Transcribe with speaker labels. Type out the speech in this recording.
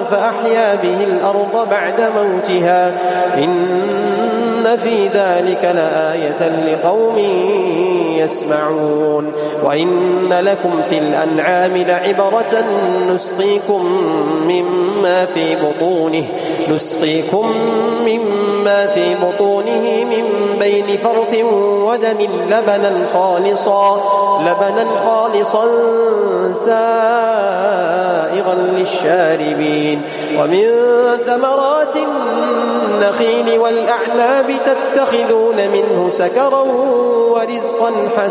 Speaker 1: فأحيا به الأرض بعد موتها إن في ذلك لآية لقوم يسمعون وإن لكم في الأنعام لعبرة نسقيكم مما في بطونه من بين فرث ودم لبنا خالصا سائغا للشاربين ومن ثمرات النخيل والأعناب تتخذون منه سكرا ورزقا